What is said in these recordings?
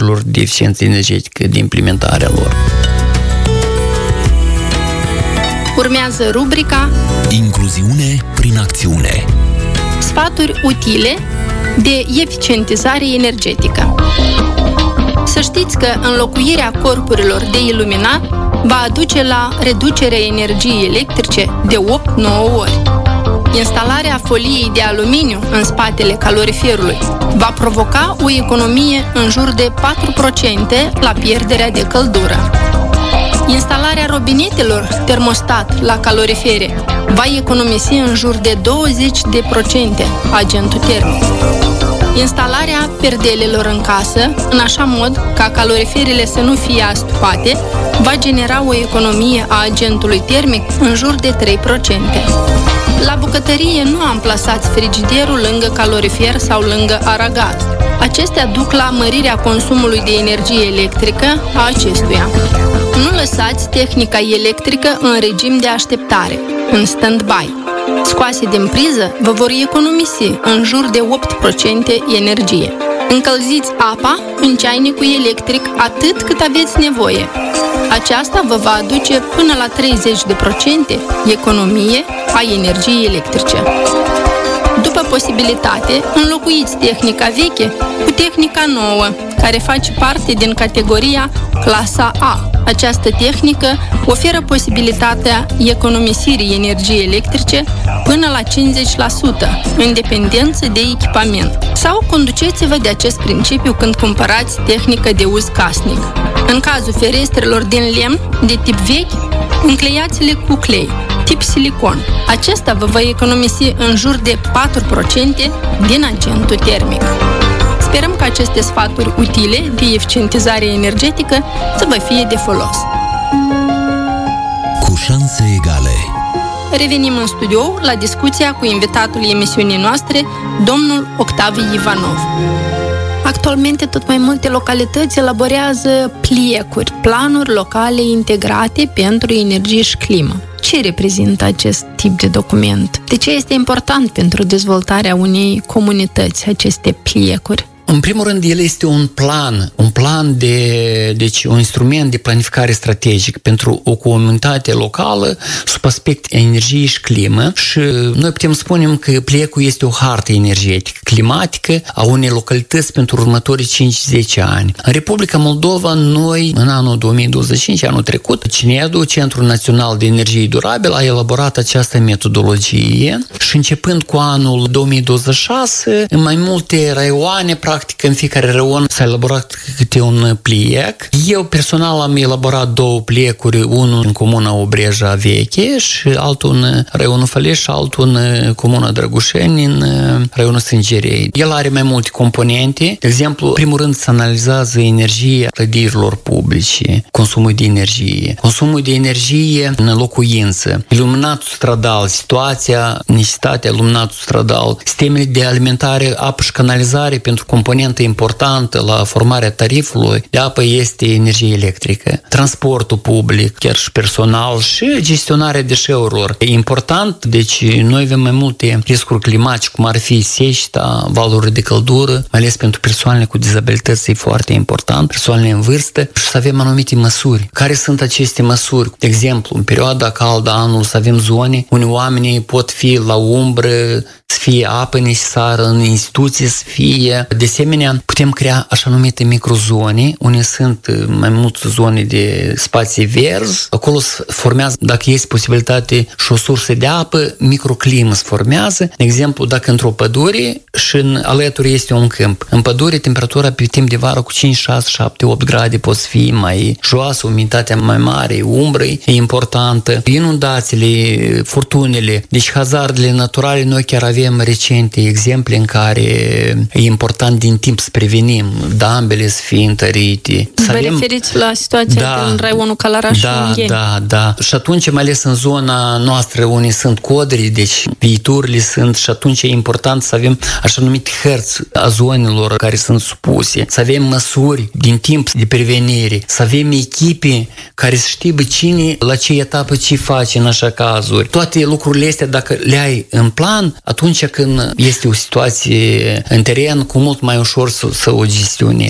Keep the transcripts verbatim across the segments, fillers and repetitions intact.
măsurilor de eficiență energetică, de implementarea lor. Urmează rubrica Incluziune prin acțiune. Sfaturi utile de eficientizare energetică. Să știți că înlocuirea corpurilor de iluminat va aduce la reducerea energiei electrice de opt-nouă ori. Instalarea foliei de aluminiu în spatele caloriferului va provoca o economie în jur de patru la sută la pierderea de căldură. Instalarea robinetelor termostat la calorifere va economisi în jur de douăzeci la sută agentul termic. Instalarea perdelelor în casă, în așa mod ca caloriferele să nu fie astupate, va genera o economie a agentului termic în jur de trei la sută. La bucătărie nu amplasați frigiderul lângă calorifer sau lângă aragaz. Acestea duc la mărirea consumului de energie electrică a acestuia. Nu lăsați tehnica electrică în regim de așteptare, în stand-by. Scoase din priză, vă vor economisi în jur de opt la sută energie. Încălziți apa în ceainicul electric atât cât aveți nevoie. Aceasta vă va aduce până la treizeci la sută economie a energiei electrice. După posibilitate, înlocuiți tehnica veche cu tehnica nouă, care face parte din categoria clasa A. Această tehnică oferă posibilitatea economisirii energiei electrice până la cincizeci la sută, în dependență de echipament. Sau conduceți-vă de acest principiu când cumpărați tehnică de uz casnic. În cazul ferestrelor din lemn de tip vechi, încleiați-le cu clei, tip silicon. Acesta vă va economisi în jur de patru la sută din agentul termic. Sperăm că aceste sfaturi utile de eficientizare energetică să vă fie de folos. Cu șanse egale. Revenim în studio la discuția cu invitatul emisiunii noastre, domnul Octaviu Ivanov. Actualmente, tot mai multe localități elaborează pliecuri, planuri locale integrate pentru energie și climă. Ce reprezintă acest tip de document? De ce este important pentru dezvoltarea unei comunități aceste pliecuri? În primul rând, el este un plan, un plan de, deci un instrument de planificare strategică pentru o comunitate locală sub aspect energiei și climă și noi putem spune că pliecul este o hartă energetică, climatică a unei localități pentru următorii cinci zece ani. În Republica Moldova, noi, în anul două mii douăzeci și cinci, anul trecut, CNEDU, Centrul Național de Energie Durabilă, a elaborat această metodologie și începând cu anul două mii douăzeci și șase, în mai multe raioane, practic, în fiecare raion s-a elaborat câte un pliec. Eu personal am elaborat două pliecuri, unul în comuna Obreja Veche și altul în raionul Făleș și altul în comuna Drăgușeni, în raionul Sângerei. El are mai multe componente. De exemplu, în primul rând se analizează energia clădirilor publice, consumul de energie, consumul de energie în locuință, iluminatul stradal, situația, necesitatea iluminatului stradal, sistemele de alimentare, apă și canalizare pentru componentă importantă la formarea tarifului de apă este energie electrică, transportul public, chiar și personal și gestionarea deșeurilor. E important, deci noi avem mai multe riscuri climatice, cum ar fi secetă, valuri de căldură, mai ales pentru persoanele cu dizabilități, e foarte important, persoanele în vârstă și să avem anumite măsuri. Care sunt aceste măsuri? De exemplu, în perioada caldă anul să avem zone unde oamenii pot fi la umbră, să fie apă necesară în instituții, să fie. De asemenea, putem crea așa numite microzone, unde sunt mai multe zone de spații verzi. Acolo se formează, dacă este posibilitate și o sursă de apă, microclimă se formează. De exemplu, dacă într-o pădure și în alături este un câmp. În pădure, temperatura pe timp de vară cu cinci, șase, șapte, opt grade pot fi mai joasă, umiditatea mai mare, umbră e importantă, inundațiile, furtunile, deci hazardele naturale. Noi chiar avem recente exemple în care e important din timp să prevenim, dambele să fie întărite. Vă avem... referiți la situația da, din raionul Călăraș da, și Ungheni. Da, da. Și atunci, mai ales în zona noastră unde sunt codri, deci viiturile sunt, și atunci e important să avem așa numite hărți a zonelor care sunt supuse, să avem măsuri din timp de prevenire, să avem echipe care să știe cine, la ce etapă, ce face în așa cazuri. Toate lucrurile astea, dacă le ai în plan, atunci când este o situație în teren, cu mult mai ușor să, să o gestionezi.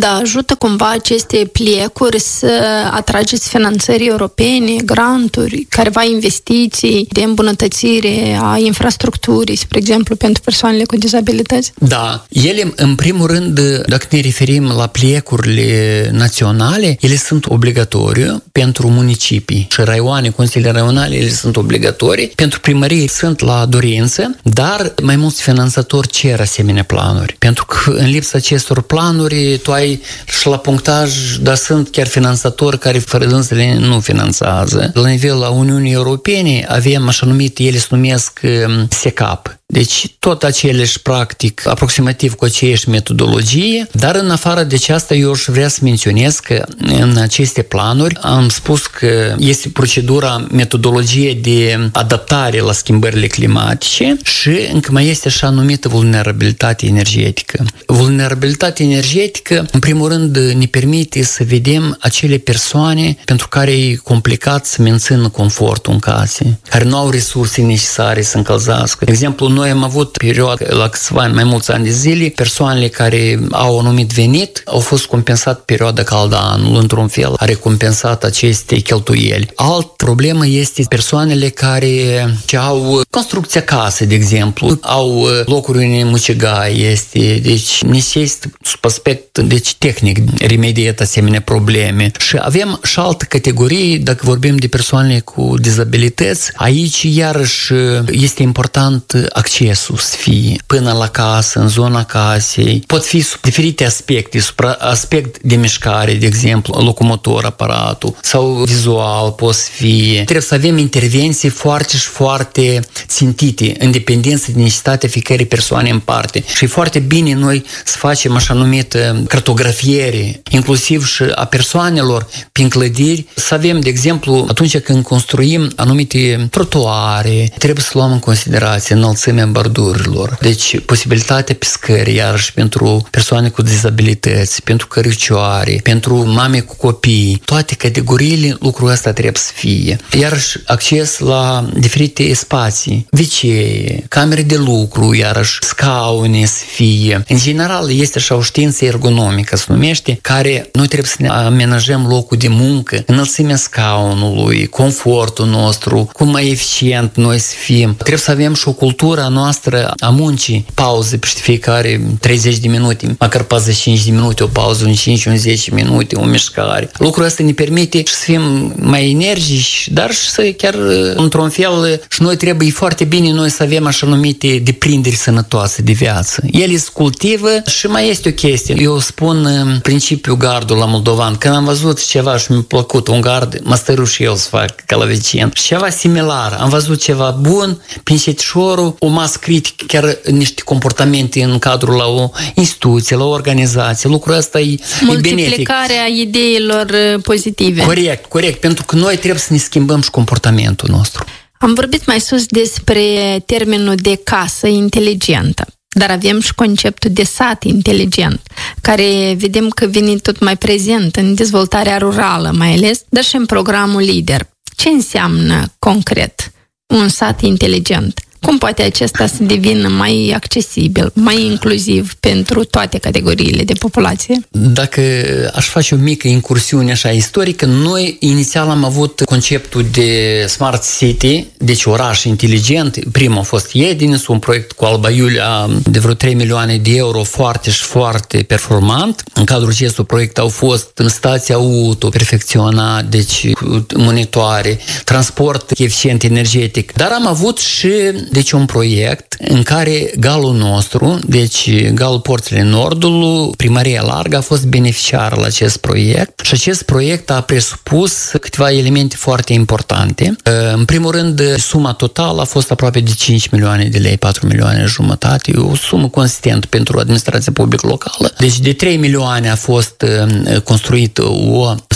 Da, ajută cumva aceste pliecuri să atrageți finanțări europene, granturi, careva investiții de îmbunătățire a infrastructurii, spre exemplu, pentru persoanele cu dizabilități? Da, ele, în primul rând, dacă ne referim la pliecurile naționale, ele sunt obligatorii pentru municipii și raioane, consiliile raionale, ele sunt obligatorii. Pentru primării sunt la dorință, dar mai mulți finanțatori cer asemenea planuri. Pentru că în lipsa acestor planuri, tu ai și la punctaj, dar sunt chiar finanțatori care fără dânsele nu finanțează. La nivel la Uniunii Europene avem așa numit, ele se numesc S E C A P. Deci tot aceleși practic, aproximativ cu aceeași metodologie, dar în afară de aceasta eu aș vrea să menționez că în aceste planuri am spus că este procedura, metodologie de adaptare la schimbările climatice și încă mai este așa numită vulnerabilitate energetică. Vulnerabilitatea energetică, în primul rând, ne permite să vedem acele persoane pentru care e complicat să mențină confortul în case, care nu au resurse necesare să încălzească. De exemplu, noi am avut perioadă la câțiva ani, mai mulți ani de zile, persoanele care au anumit venit au fost compensat perioada caldă a anului, într-un fel, a recompensat aceste cheltuieli. Alt problemă este persoanele care au construcția casă, de exemplu, au locuri în mucigai, este, deci necesită sub aspect deci, tehnic remediat asemenea probleme. Și avem și altă categorie, dacă vorbim de persoane cu dizabilități, aici iarăși este important accesul să fie până la casă, în zona casei. Pot fi sub diferite aspecte, sub aspect de mișcare, de exemplu, locomotor, aparatul, sau vizual, pot fi. Trebuie să avem intervenții foarte și foarte țintite, în dependență de necesitatea fiecărei persoane în parte. Și e foarte bine noi să facem așa numită cartografiere, inclusiv și a persoanelor prin clădiri, să avem, de exemplu, atunci când construim anumite trotuare, trebuie să luăm în considerație înălțimea bordurilor. Deci, posibilitatea piscării, iarăși pentru persoane cu dizabilități, pentru căricioare, pentru mame cu copii, toate categoriile, lucrul ăsta trebuie să fie. Iarăși, acces la diferite spații, vicee, camere de lucru, iarăși, scaune să fie. În general, este așa o știință ergonomică, se numește, care noi trebuie să ne amenajăm locul de muncă, înălțimea scaunului, confortul nostru, cum mai eficient noi să fim. Trebuie să avem și o cultură a noastră a muncii, pauze pe fiecare treizeci de minute, măcar patruzeci și cinci de minute, o pauză, un cinci, un zece minute, o mișcare. Lucrul ăsta ne permite să fim mai energici, dar și să chiar, într-un fel, și noi trebuie foarte bine noi să avem așa numite deprinderi sănătoase de viață. Ele se cultivă și mai este o chestie. Eu spun principiul gardul la moldovan. Când am văzut ceva și mi-a plăcut un gard, mă stăru și eu să fac ca la vecin. Și ceva similar. Am văzut ceva bun, pincetișorul, o masă critică, chiar niște comportamente în cadrul la o instituție, la o organizație. Lucrul ăsta e, e benefic. Multiplicarea ideilor pozitive. Corect, corect. Pentru că noi trebuie să ne schimbăm și comportamentul nostru. Am vorbit mai sus despre termenul de casă inteligentă. Dar avem și conceptul de sat inteligent, care vedem că vine tot mai prezent în dezvoltarea rurală, mai ales, dar și în programul LIDER. Ce înseamnă concret un sat inteligent? Cum poate acesta să devină mai accesibil, mai inclusiv pentru toate categoriile de populație? Dacă aș face o mică incursiune așa istorică, noi inițial am avut conceptul de Smart City, deci oraș inteligent. Primul a fost Edins, un proiect cu Alba Iulia de vreo trei milioane de euro, foarte și foarte performant. În cadrul acestui proiect au fost stații auto, perfecționat, deci monitoare, transport eficient energetic. Dar am avut și deci un proiect în care galul nostru, deci galul Porțile Nordului, Primăria Largă a fost beneficiar la acest proiect și acest proiect a presupus câteva elemente foarte importante. În primul rând, suma totală a fost aproape de cinci milioane de lei, patru milioane jumătate, o sumă consistentă pentru administrația publică locală. Deci de trei milioane a fost construită o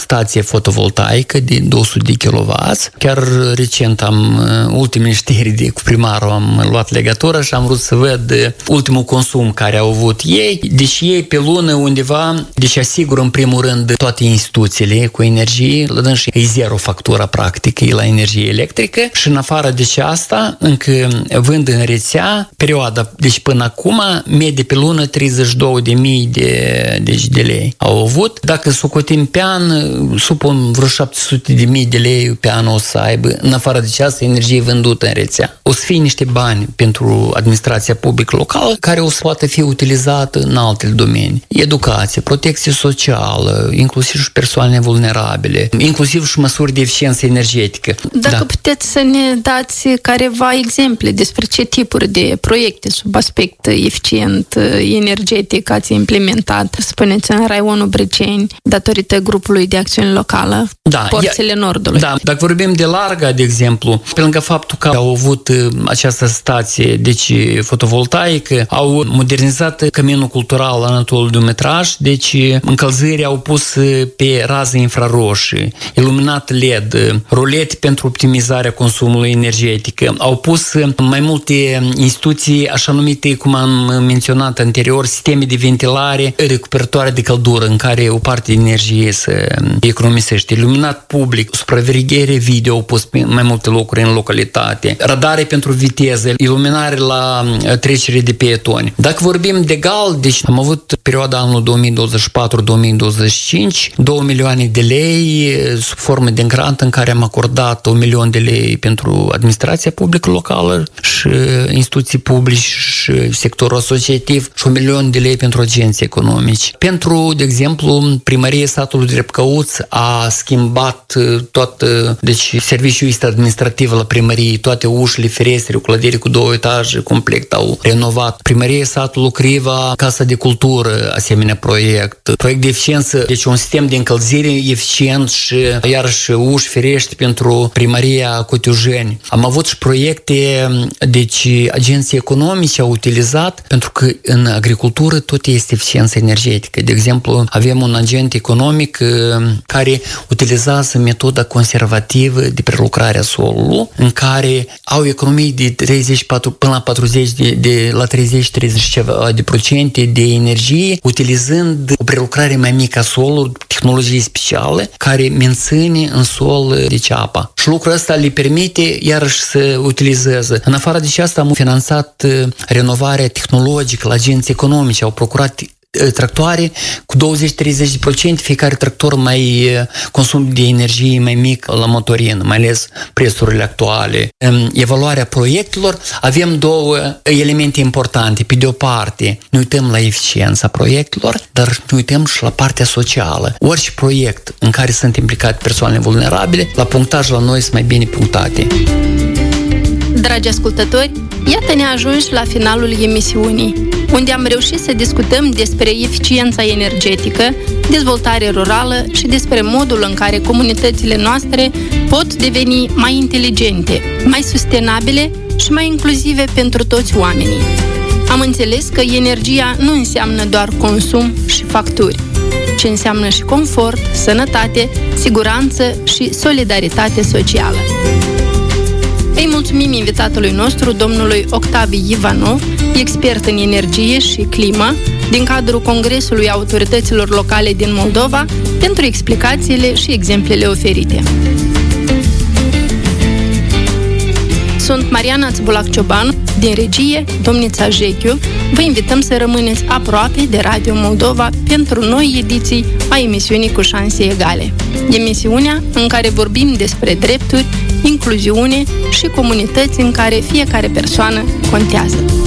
stație fotovoltaică de două sute de kilowați. Chiar recent am, ultimele știri de cu primarul, am luat legătura și am vrut să văd ultimul consum care au avut ei. Deci ei pe lună undeva, deci asigură în primul rând toate instituțiile cu energie, la dâns și e zero factura practică, e la energie electrică și în afară de ce asta, încă vând în rețea, perioada, deci până acum, medie pe lună treizeci și două de mii de, deci de lei au avut. Dacă socotim pe an, supun vreo șapte sute de mii de lei pe an o să aibă, în afară de ce asta, energie vândută în rețea. O să fie niște bani pentru administrația publică locală care o să poată fi utilizată în alte domenii. Educație, protecție socială, inclusiv și persoane vulnerabile, inclusiv și măsuri de eficiență energetică. Dacă da. puteți să ne dați careva exemple despre ce tipuri de proiecte sub aspect eficient energetic ați implementat, spuneți, în raionul Brăceni, datorită grupului de acțiune locală, da, Porțile ia, Nordului. Da, dacă vorbim de Larga, de exemplu, pe lângă faptul că au avut această stație, deci fotovoltaică, au modernizat căminul cultural Anatol Dumitraș, deci încălzirea au pus pe raze infraroșii, iluminat L E D, rulete pentru optimizarea consumului energetic. Au pus mai multe instituții, așa numite, cum am menționat anterior, sisteme de ventilare recuperatoare de căldură, în care o parte de energie se economisește. Iluminat public, supraveghere video au pus pe mai multe locuri în localitate, radare pentru viteză, iluminare la trecere de pietoni. Dacă vorbim de gal, deci am avut perioada anului două mii douăzeci și patru două mii douăzeci și cinci, două milioane de lei sub formă de grant în care am acordat un milion de lei pentru administrația publică locală și instituții publice și sectorul asociativ și un milion de lei pentru agenții economici. Pentru, de exemplu, primăria satului Drepcăuț a schimbat tot, deci serviciul este administrativ la primărie, toate ușile, ferestre, clădiri cu două etaje complet au renovat. Primăria satului Criva, Casa de Cultură, asemenea proiect. Proiect de eficiență, deci un sistem de încălzire eficient și iarăși uși, ferești pentru primăria Cotiujeni. Am avut și proiecte, deci agenții economice au utilizat, pentru că în agricultură tot este eficiență energetică. De exemplu, avem un agent economic care utilizează metoda conservativă de prelucrare a solului, în care au economii de treizeci până la patruzeci de, de la treizeci treizeci de procente de energie, utilizând o prelucrare mai mică a solului, tehnologii speciale, care menține în sol, deci, apa. Și lucrul ăsta le permite iarăși să utilizeze. În afară de asta am finanțat renovarea tehnologică la agenții economici, au procurat tractoare cu douăzeci treizeci de procente, fiecare tractor mai consum de energie mai mic la motorină, mai ales prețurile actuale. În evaluarea proiectelor avem două elemente importante. Pe de o parte, ne uităm la eficiența proiectelor, dar ne uităm și la partea socială. Orice proiect în care sunt implicate persoane vulnerabile, la punctaj la noi sunt mai bine punctate. Dragi ascultători, iată ne ajungi la finalul emisiunii, unde am reușit să discutăm despre eficiența energetică, dezvoltare rurală și despre modul în care comunitățile noastre pot deveni mai inteligente, mai sustenabile și mai inclusive pentru toți oamenii. Am înțeles că energia nu înseamnă doar consum și facturi, ci înseamnă și confort, sănătate, siguranță și solidaritate socială. Îi mulțumim invitatului nostru, domnului Octavi Ivanov, expert în energie și climă, din cadrul Congresului Autorităților Locale din Moldova, pentru explicațiile și exemplele oferite. Sunt Mariana Țbulac-Ciobanu, din regie Domnița Jechiu. Vă invităm să rămâneți aproape de Radio Moldova pentru noi ediții a emisiunii Cu șanse egale. Emisiunea în care vorbim despre drepturi, incluziune și comunități în care fiecare persoană contează.